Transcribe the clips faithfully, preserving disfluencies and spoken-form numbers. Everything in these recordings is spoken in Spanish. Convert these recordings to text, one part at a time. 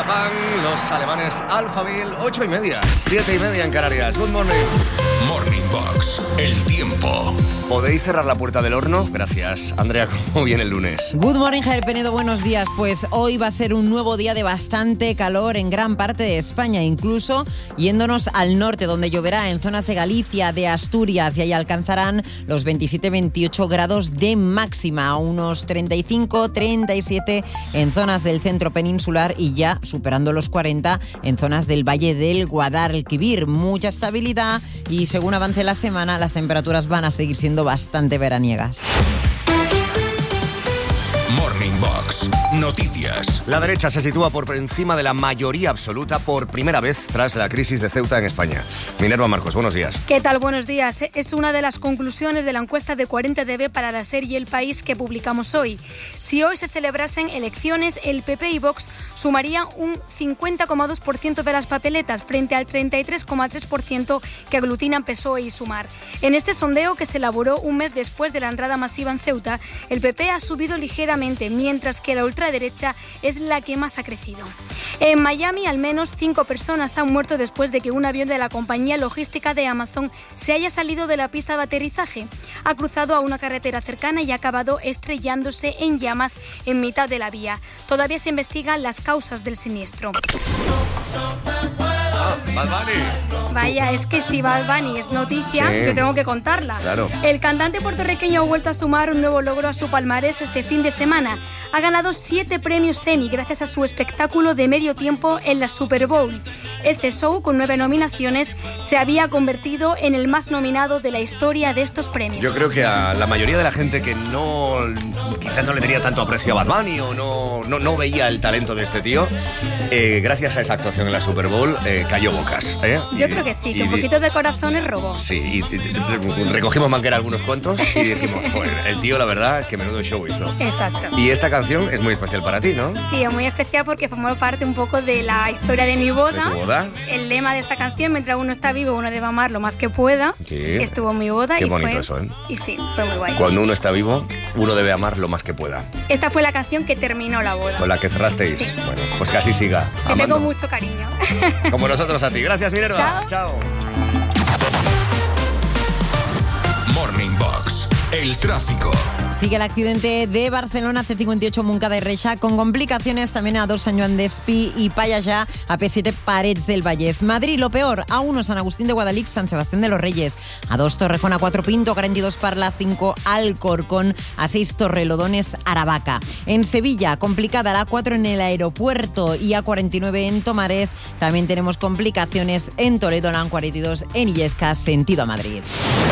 Japan, los alemanes Alphaville, ocho y media, siete y media en Canarias. Good morning. Morning Box, el tiempo. ¿Podéis cerrar la puerta del horno? Gracias. Andrea, ¿cómo viene el lunes? Good morning, Javier Penedo, buenos días. Pues hoy va a ser un nuevo día de bastante calor en gran parte de España, incluso yéndonos al norte, donde lloverá en zonas de Galicia, de Asturias, y ahí alcanzarán los veintisiete veintiocho grados de máxima, unos treinta y cinco treinta y siete en zonas del centro peninsular y ya superando los cuarenta en zonas del Valle del Guadalquivir. Mucha estabilidad y según avance la semana, las temperaturas van a seguir siendo bastante veraniegas. Morning Box, noticias. La derecha se sitúa por encima de la mayoría absoluta por primera vez tras la crisis de Ceuta en España. Minerva Marcos, buenos días. ¿Qué tal? Buenos días. Es una de las conclusiones de la encuesta de cuarenta D B para la serie El País que publicamos hoy. Si hoy se celebrasen elecciones, el P P y Vox sumarían un cincuenta coma dos por ciento de las papeletas frente al treinta y tres coma tres por ciento que aglutinan P S O E y Sumar. En este sondeo, que se elaboró un mes después de la entrada masiva en Ceuta, el P P ha subido ligeramente, mientras que la ultraderecha es la que más ha crecido. En Miami, al menos cinco personas han muerto después de que un avión de la compañía logística de Amazon se haya salido de la pista de aterrizaje. Ha cruzado a una carretera cercana y ha acabado estrellándose en llamas en mitad de la vía. Todavía se investigan las causas del siniestro. Ah, Bad Bunny. Vaya, es que si Bad Bunny es noticia, Sí. yo tengo que contarla. Claro. El cantante puertorriqueño ha vuelto a sumar un nuevo logro a su palmarés este fin de semana. Ha ganado siete premios Emmy gracias a su espectáculo de medio tiempo en la Super Bowl. Este show, con nueve nominaciones, se había convertido en el más nominado de la historia de estos premios. Yo creo que a la mayoría de la gente que no, quizás no le tenía tanto aprecio a Bad Bunny o no, no, no veía el talento de este tío, eh, gracias a esa actuación en la Super Bowl, eh, cayó bocas. ¿eh? Yo Y- creo que sí, y que un di- poquito de corazón es robo. Sí, y, y- y recogimos manguera algunos cuantos y dijimos, joder, el tío la verdad es que menudo show hizo. Exacto. Y esta canción es muy especial para ti, ¿no? Sí, es muy especial porque formó parte un poco de la historia de mi boda. ¿De tu boda? El lema de esta canción, mientras uno está vivo, uno debe amar lo más que pueda. Sí. Estuvo en mi boda. Qué y bonito fue, eso, ¿eh? Y sí, fue muy guay. Cuando uno está vivo, uno debe amar lo más que pueda. Esta fue la canción que terminó la boda. Con la que cerrasteis. Sí. Bueno, pues que así siga. Que amando. tengo mucho cariño. Como nosotros a ti. Gracias, Minerva. Chao. Chao. Morning Box, el tráfico. Sigue el accidente de Barcelona, C cincuenta y ocho Montcada y Reixa, con complicaciones también a dos Sant Joan d'Espí y Pallajá, a P siete Parets del Vallès. Madrid, lo peor, a uno San Agustín de Guadalix, San Sebastián de los Reyes, a dos Torrejón, a cuatro Pinto, cuarenta y dos Parla, a cinco Alcorcón, a seis Torrelodones, Aravaca. En Sevilla, complicada la A cuatro en el aeropuerto y a cuarenta y nueve en Tomares. También tenemos complicaciones en Toledo, la A cuarenta y dos en Illescas, sentido a Madrid.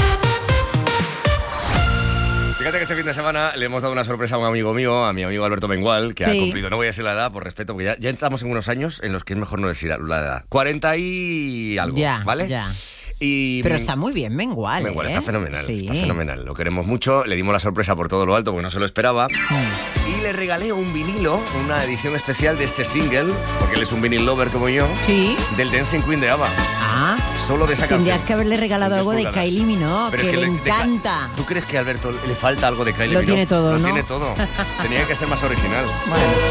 Fíjate que este fin de semana le hemos dado una sorpresa a un amigo mío, a mi amigo Alberto Mengual, que Sí. ha cumplido, no voy a decir la edad por respeto, porque ya, ya estamos en unos años en los que es mejor no decir la edad. cuarenta y algo, Ya, ¿vale? ya. Y Pero está muy bien, Mengual. Mengual ¿eh? está fenomenal, Sí. está fenomenal. Lo queremos mucho, le dimos la sorpresa por todo lo alto porque no se lo esperaba. Mm. Y le regalé un vinilo, una edición especial de este single, porque él es un vinil lover como yo, Sí. del Dancing Queen de ABBA. Ah, Solo de esa canción. tendrías que haberle regalado Con algo de diez pulgadas. Kylie Minogue, Pero que es le de Ka- encanta. ¿Tú crees que a Alberto le falta algo de Kylie Lo Minogue? tiene todo, Lo ¿no? tiene todo. Tenía que ser más original. Bueno.